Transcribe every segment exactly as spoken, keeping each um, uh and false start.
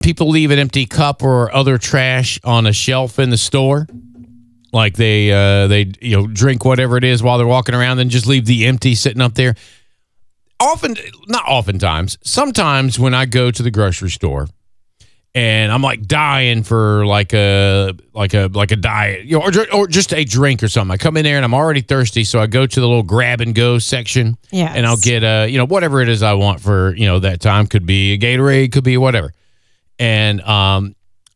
people leave an empty cup or other trash on a shelf in the store. Like they uh, they you know drink whatever it is while they're walking around, and just leave the empty sitting up there. Often, not oftentimes, sometimes when I go to the grocery store and I'm like dying for like a like a like a diet, you know, or, or just a drink or something, I come in there and I'm already thirsty, so I go to the little grab and go section, yes. and I'll get a you know whatever it is I want for you know that time. Could be a Gatorade, could be whatever, and um,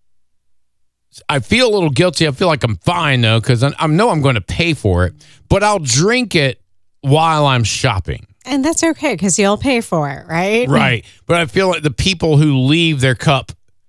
I feel a little guilty. I feel like I'm fine though because I, I know I'm going to pay for it, but I'll drink it while I'm shopping. And that's okay because you'll pay for it, right? Right. But I feel like the people who leave their cup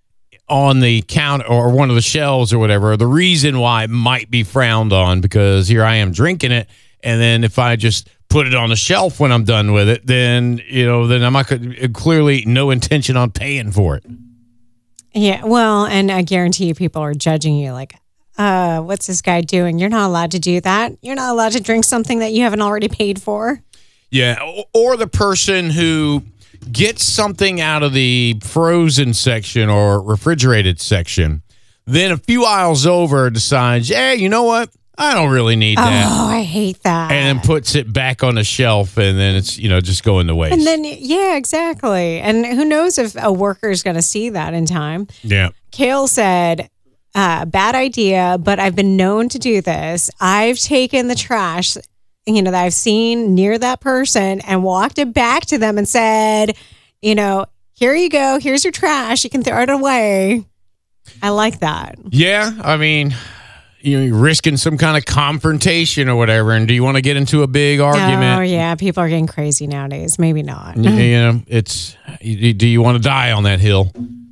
on the counter or one of the shelves or whatever are the reason why it might be frowned on, because here I am drinking it. And then if I just put it on the shelf when I'm done with it, then, you know, then I'm not clearly no intention on paying for it. Yeah. Well, and I guarantee you people are judging you like, uh, what's this guy doing? You're not allowed to do that. You're not allowed to drink something that you haven't already paid for. Yeah, or the person who gets something out of the frozen section or refrigerated section, then a few aisles over decides, hey, you know what? I don't really need that. Oh, I hate that. And then puts it back on the shelf, and then it's, you know, just going to waste. And then, yeah, exactly. And who knows if a worker is going to see that in time. Yeah. Kale said, uh, bad idea, but I've been known to do this. I've taken the trash you know, that I've seen near that person and walked it back to them and said, you know, here you go. Here's your trash. You can throw it away. I like that. Yeah. I mean, you know, you're risking some kind of confrontation or whatever. And do you want to get into a big argument? Oh, yeah. People are getting crazy nowadays. Maybe not. You know, it's, do you want to die on that hill?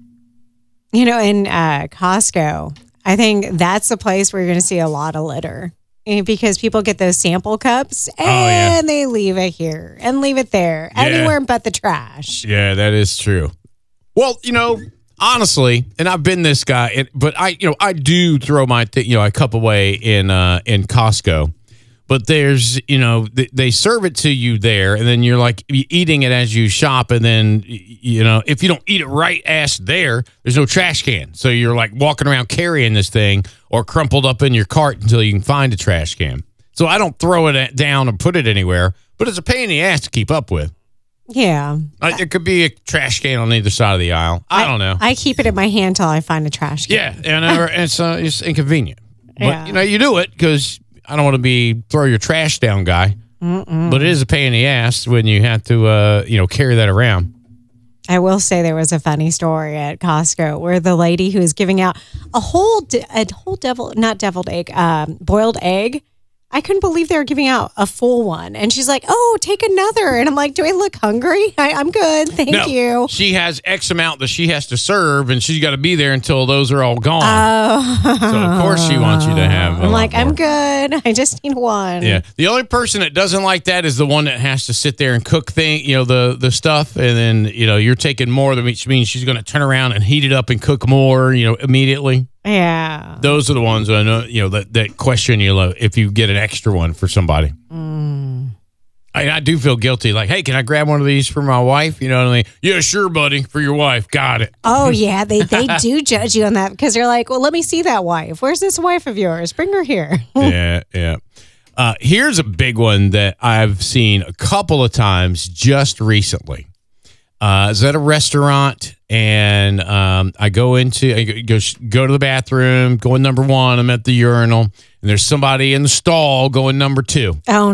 You know, in uh, Costco, I think that's the place where you're going to see a lot of litter. Because people get those sample cups and oh, yeah. they leave it here and leave it there, yeah. anywhere but the trash. Yeah, that is true. Well, you know, honestly, and I've been this guy, but I, you know, I do throw my, th- you know, a cup away in uh, in Costco. But there's, you know, th- they serve it to you there, and then you're like eating it as you shop, and then, you know, if you don't eat it right ass there, there's no trash can. So you're like walking around carrying this thing or crumpled up in your cart until you can find a trash can. So I don't throw it down or put it anywhere, but it's a pain in the ass to keep up with. Yeah. Uh, there could be a trash can on either side of the aisle. I, I don't know. I keep it in my hand till I find a trash can. Yeah, and uh, it's, uh, it's inconvenient. But, yeah. you know, you do it because I don't want to be throw your trash down guy. Mm-mm. But it is a pain in the ass when you have to, uh, you know, carry that around. I will say there was a funny story at Costco where the lady who was giving out a whole, de- a whole devil, not deviled egg, um, boiled egg. I couldn't believe they were giving out a full one. And she's like, oh, take another. And I'm like, do I look hungry? I, I'm good. Thank no, you. She has X amount that she has to serve, and she's got to be there until those are all gone. Oh. So, of course, she wants you to have I'm like, more. I'm good. I just need one. Yeah. The only person that doesn't like that is the one that has to sit there and cook thing, you know, the, the stuff. And then, you know, you're taking more, which means she's going to turn around and heat it up and cook more, you know, immediately. Yeah. Those are the ones I know, you know, that, that question you love if you get an extra one for somebody. Mm. I, I do feel guilty. Like, hey, can I grab one of these for my wife? You know what I mean? Yeah, sure, buddy. For your wife. Got it. Oh, yeah. They they do judge you on that because they're like, well, let me see that wife. Where's this wife of yours? Bring her here. yeah, yeah. Uh, here's a big one that I've seen a couple of times just recently. Uh, is at a restaurant, and um, I go into I go go to the bathroom, going number one. I'm at the urinal, and there's somebody in the stall going number two. Oh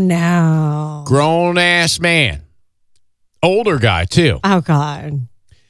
no! Grown ass man, older guy too. Oh God!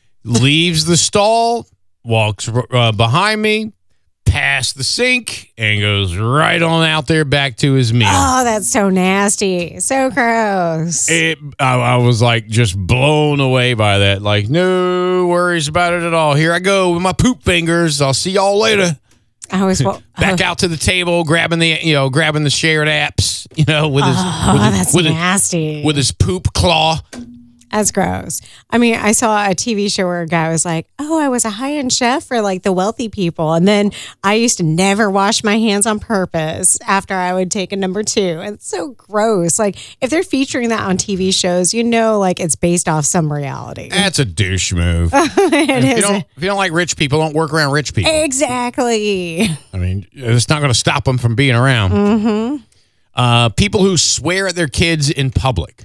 Leaves the stall, walks uh, behind me, past the sink, and goes right on out there back to his meal. Oh, that's so nasty. So gross. It, I, I was like just blown away by that. Like, no worries about it at all. Here I go with my poop fingers. I'll see y'all later. I was well, back oh. out to the table, grabbing the you know grabbing the shared apps. You know, with his oh, with that's his, with nasty his, with his poop claw. That's gross. I mean, I saw a T V show where a guy was like, oh, I was a high-end chef for like the wealthy people. And then I used to never wash my hands on purpose after I would take a number two. And it's so gross. Like if they're featuring that on T V shows, you know, like it's based off some reality. That's a douche move. it if, is. you don't, if you don't like rich people, don't work around rich people. Exactly. I mean, it's not going to stop them from being around. Mm-hmm. Uh, people who swear at their kids in public.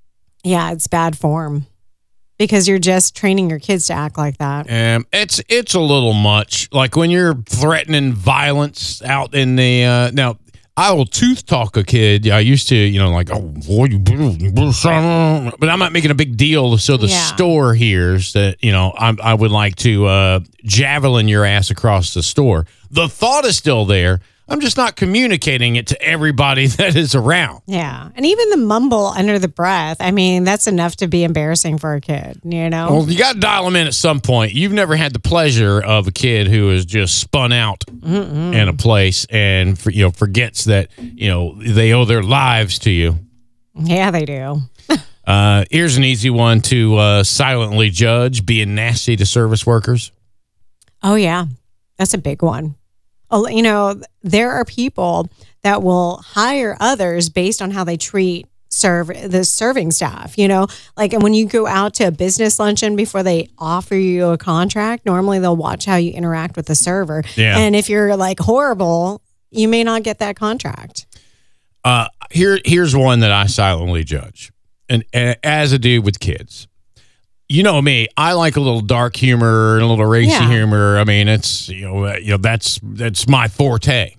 Yeah, it's bad form because you're just training your kids to act like that. Um, it's it's a little much. Like when you're threatening violence out in the uh, now. I will tooth talk a kid. I used to, you know, like, oh, boy, you better, you better son. But I'm not making a big deal so the Yeah. store hears that, you know, I'm, I would like to uh, javelin your ass across the store. The thought is still there. I'm just not communicating it to everybody that is around. Yeah. And even the mumble under the breath, I mean, that's enough to be embarrassing for a kid, you know? Well, you got to dial them in at some point. You've never had the pleasure of a kid who is just spun out Mm-mm. in a place and, for, you know, forgets that, you know, they owe their lives to you. Yeah, they do. uh, here's an easy one to uh, silently judge, being nasty to service workers. Oh, yeah. That's a big one. Oh, you know, there are people that will hire others based on how they treat serve the serving staff, you know, like when you go out to a business luncheon before they offer you a contract, normally they'll watch how you interact with the server. Yeah. And if you're like horrible, you may not get that contract. Uh, here, here's one that I silently judge. And, and as a dude with kids, you know me, I like a little dark humor and a little racy Yeah. humor. I mean, it's, you know, uh, you know, that's, that's my forte.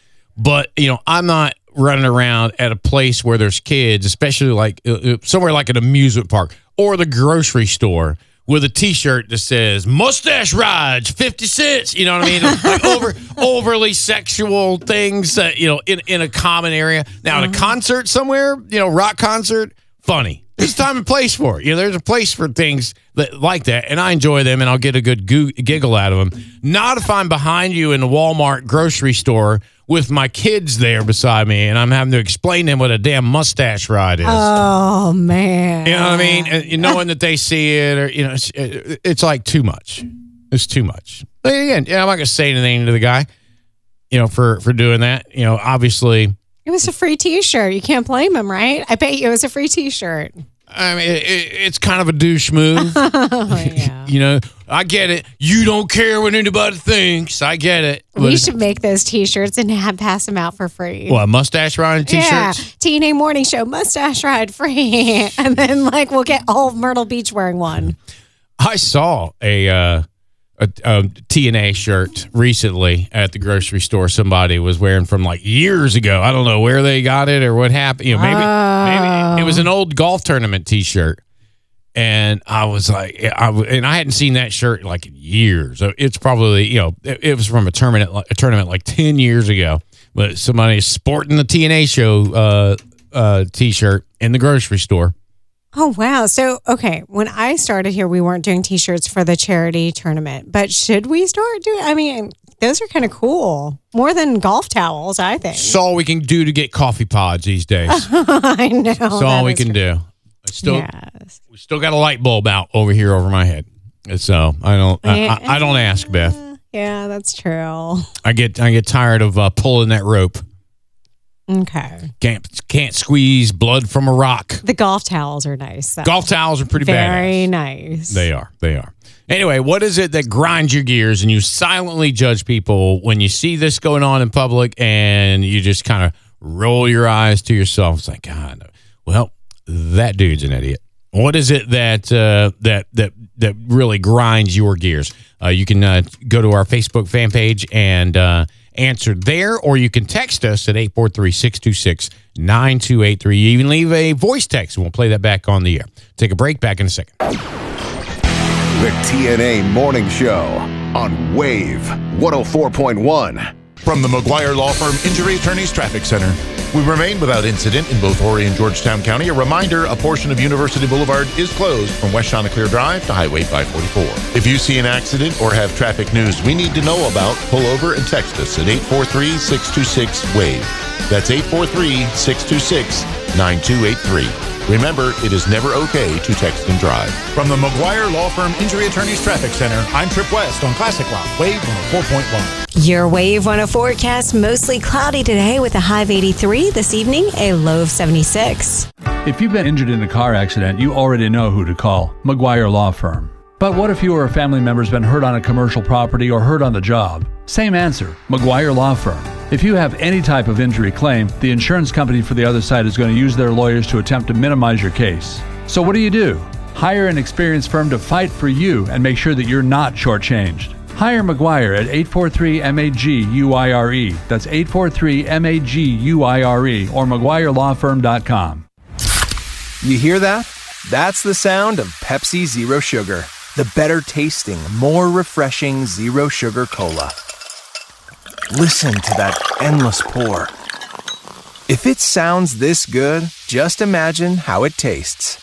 But, you know, I'm not running around at a place where there's kids, especially like uh, somewhere like an amusement park or the grocery store with a T-shirt that says "Mustache Rides, fifty cents." You know what I mean? Like over overly sexual things that, you know, in, in a common area. Now, mm-hmm. at a concert somewhere, you know, rock concert, funny. There's time and place for it. You know, there's a place for things that like that, and I enjoy them, and I'll get a good goo- giggle out of them. Not if I'm behind you in the Walmart grocery store with my kids there beside me, and I'm having to explain to them what a damn mustache ride is. Oh, man. You know what I mean? And knowing that they see it, or, you know, it's, it's like too much. It's too much. But again, yeah, I'm not going to say anything to the guy, you know, for, for doing that. You know, obviously. It was a free T-shirt. You can't blame him, right? I bet you it was a free T-shirt. I mean, it, it, it's kind of a douche move. Oh, yeah. You know, I get it. You don't care what anybody thinks. I get it. We should make those T-shirts and have pass them out for free. What, mustache ride T-shirts? Yeah, T N A Morning Show mustache ride free, and then like we'll get all of Myrtle Beach wearing one. I saw a uh, a, a T N A shirt recently at the grocery store. Somebody was wearing from like years ago. I don't know where they got it or what happened. You know, maybe Oh. maybe it was an old golf tournament T-shirt. And I was like, I, and I hadn't seen that shirt like in years. So it's probably, you know, it, it was from a tournament, a tournament like ten years ago. But somebody's sporting the T N A show uh, uh, T-shirt in the grocery store. Oh, wow. So, okay, when I started here, we weren't doing T-shirts for the charity tournament. But should we start doing, I mean, those are kind of cool. More than golf towels, I think. That's all we can do to get coffee pods these days. I know. That's all we can true. do. I still, yes. we still got a light bulb out over here over my head. So I don't, I, I, I don't ask, Beth. Yeah, that's true. I get, I get tired of uh, pulling that rope. Okay. Can't, can't squeeze blood from a rock. The golf towels are nice. Though. Golf towels are pretty bad. Very badass. nice. They are. They are. Anyway, what is it that grinds your gears and you silently judge people when you see this going on in public and you just kind of roll your eyes to yourself? It's like, God, well, that dude's an idiot. What is it that uh, that that that really grinds your gears? Uh, you can uh, go to our Facebook fan page and uh, answer there, or you can text us at eight four three, six two six, nine two eight three. You even leave a voice text, and we'll play that back on the air. Take a break. Back in a second. The T N A Morning Show on Wave one oh four point one. From the McGuire Law Firm Injury Attorneys Traffic Center. We remain without incident in both Horry and Georgetown County. A reminder, a portion of University Boulevard is closed from West Chanticleer Drive to Highway five forty-four. If you see an accident or have traffic news we need to know about, pull over and text us at eight four three, six two six, WAVE. That's eight four three, six two six, nine two eight three. Remember, it is never okay to text and drive. From the McGuire Law Firm Injury Attorneys Traffic Center, I'm Trip West on Classic Rock, Wave one oh four point one. Your Wave one oh forecast, mostly cloudy today with a high of eighty-three. This evening, a low of seventy-six. If you've been injured in a car accident, you already know who to call, McGuire Law Firm. But what if you or a family member's been hurt on a commercial property or hurt on the job? Same answer, McGuire Law Firm. If you have any type of injury claim, the insurance company for the other side is going to use their lawyers to attempt to minimize your case. So what do you do? Hire an experienced firm to fight for you and make sure that you're not shortchanged. Hire McGuire at eight four three M A G U I R E. That's eight four three M A G U I R E or McGuire Law Firm dot com. You hear that? That's the sound of Pepsi Zero Sugar. The better tasting, more refreshing Zero Sugar Cola. Listen to that endless pour. If it sounds this good, just imagine how it tastes.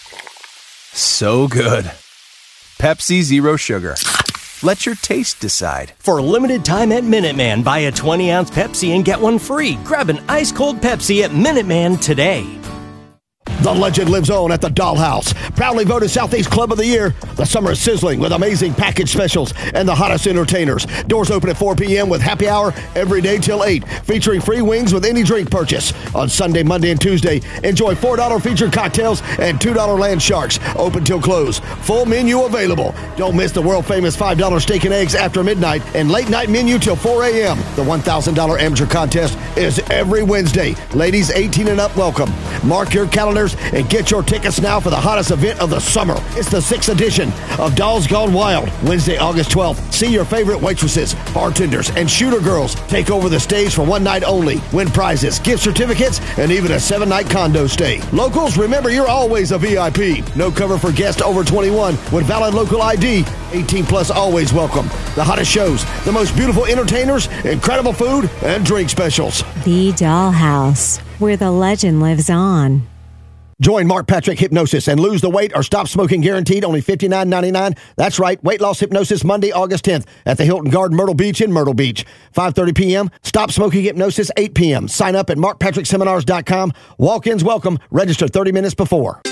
So good. Pepsi Zero Sugar. Let your taste decide. For a limited time at Minuteman, buy a twenty ounce Pepsi and get one free. Grab an ice cold Pepsi at Minuteman today. The legend lives on at the Dollhouse. Proudly voted Southeast Club of the Year. The summer is sizzling with amazing package specials and the hottest entertainers. Doors open at four p.m. with happy hour every day till eight, featuring free wings with any drink purchase. On Sunday, Monday, and Tuesday, enjoy four dollars featured cocktails and two dollars land sharks. Open till close. Full menu available. Don't miss the world-famous five dollars steak and eggs after midnight and late-night menu till four a.m. The one thousand dollars amateur contest is every Wednesday. Ladies eighteen and up welcome. Mark your calendars and get your tickets now for the hottest event of the summer. It's the sixth edition of Dolls Gone Wild, Wednesday, August twelfth. See your favorite waitresses, bartenders, and shooter girls take over the stage for one night only. Win prizes, gift certificates, and even a seven-night condo stay. Locals, remember you're always a V I P. No cover for guests over twenty-one with valid local I D. eighteen plus always welcome. The hottest shows, the most beautiful entertainers, incredible food, and drink specials. The Dollhouse, where the legend lives on. Join Mark Patrick Hypnosis and lose the weight or stop smoking guaranteed, only fifty-nine ninety-nine. That's right, weight loss hypnosis Monday, August tenth at the Hilton Garden Myrtle Beach in Myrtle Beach. five thirty p.m. Stop smoking hypnosis, eight p.m. Sign up at mark patrick seminars dot com. Walk-ins welcome. Register thirty minutes before.